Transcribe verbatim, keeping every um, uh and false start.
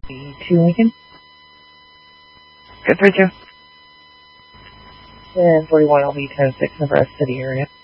two Lincoln. Good for you. ten forty-one L B ten six, Nebraska City area.